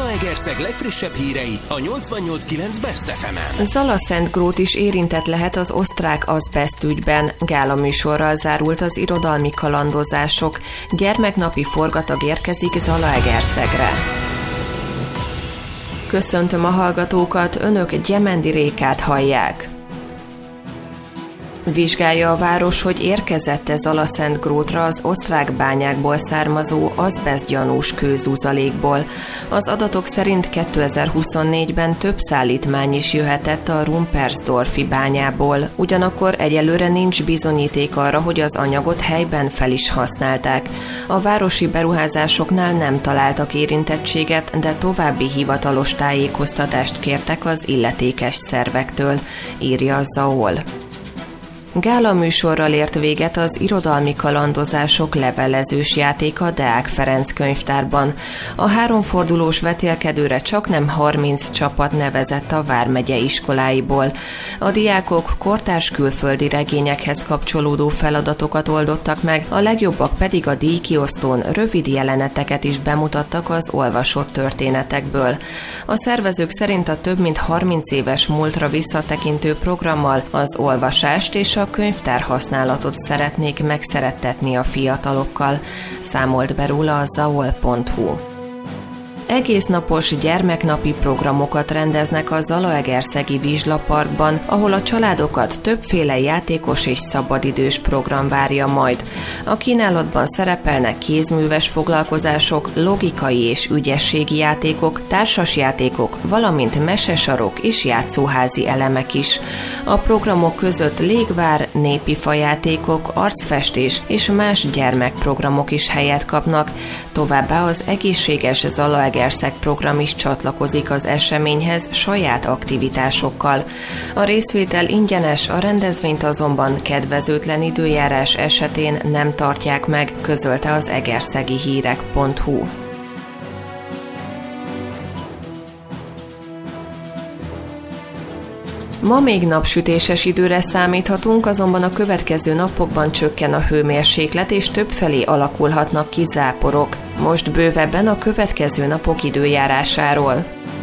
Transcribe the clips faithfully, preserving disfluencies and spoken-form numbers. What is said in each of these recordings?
Zalaegerszeg legfrissebb hírei a nyolcvannyolc kilenc Best ef emen. Zala-Szentgrót is érintett lehet az osztrák azbeszt ügyben. Gála műsorral zárult az irodalmi kalandozások. Gyermeknapi forgatag érkezik Zalaegerszegre. Köszöntöm a hallgatókat, önök Gyemendi Rékát hallják. Vizsgálja a város, hogy érkezett-e Zala-Szentgrótra az osztrák bányákból származó azbesztgyanús kőzuzalékból. Az adatok szerint kétezer-huszonnégyben több szállítmány is jöhetett a Rumpersdorfi bányából, ugyanakkor egyelőre nincs bizonyíték arra, hogy az anyagot helyben fel is használták. A városi beruházásoknál nem találtak érintettséget, de további hivatalos tájékoztatást kértek az illetékes szervektől, írja a Zaol. Gála műsorral ért véget az irodalmi kalandozások levelezős játéka Deák Ferenc könyvtárban. A háromfordulós vetélkedőre csaknem harminc csapat nevezett a vármegye iskoláiból. A diákok kortárs külföldi regényekhez kapcsolódó feladatokat oldottak meg, a legjobbak pedig a díjkiosztón rövid jeleneteket is bemutattak az olvasott történetekből. A szervezők szerint a több mint harminc éves múltra visszatekintő programmal az olvasást és a könyvtár használatot szeretnék megszerettetni a fiatalokkal, számolt be róla a zaol pont hu. Egésznapos gyermeknapi programokat rendeznek a Zalaegerszegi Vizslaparkban, ahol a családokat többféle játékos és szabadidős program várja majd. A kínálatban szerepelnek kézműves foglalkozások, logikai és ügyességi játékok, társasjátékok, valamint mesesarok és játszóházi elemek is. A programok között légvár, népi fajátékok, arcfestés és más gyermekprogramok is helyet kapnak, továbbá az egészséges Zalaegerszeg program is csatlakozik az eseményhez saját aktivitásokkal. A részvétel ingyenes, a rendezvényt azonban kedvezőtlen időjárás esetén nem tartják meg, közölte az egerszegi hírek pont hu. Ma még napsütéses időre számíthatunk, azonban a következő napokban csökken a hőmérséklet, és többfelé alakulhatnak ki záporok. Most bővebben a következő napok időjárásáról.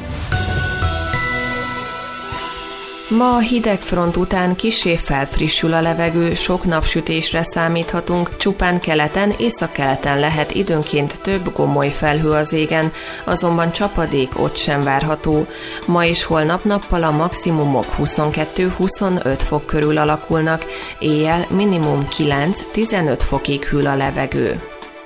Ma a hidegfront után kissé felfrissül a levegő, sok napsütésre számíthatunk, csupán keleten, északkeleten lehet időnként több gomoly felhő az égen, azonban csapadék ott sem várható. Ma és holnap nappal a maximumok huszonkettő-huszonöt fok körül alakulnak, éjjel minimum kilenc-tizenöt fokig hűl a levegő.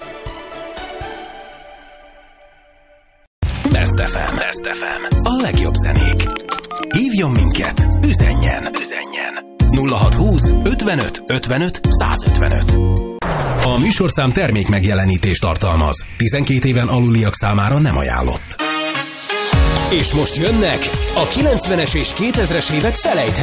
Best ef em. Best ef em. A legjobb zenék. Hívjon minket, üzenjen, üzenjen. nulla hatszázhúsz ötvenöt ötvenöt százötvenöt. A műsorszám termék megjelenítést tartalmaz. tizenkét éven aluliak számára nem ajánlott. És most jönnek a kilencvenes és kétezres évek felejthető